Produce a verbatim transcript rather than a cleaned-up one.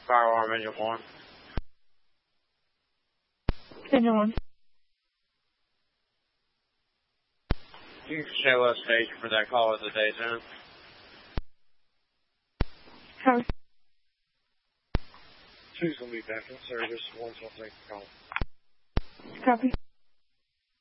Fire alarm engine one. Engine one. You can show us station for that call at the day's end. Copy. Two's going to be back in service. One's going to take the call. Copy.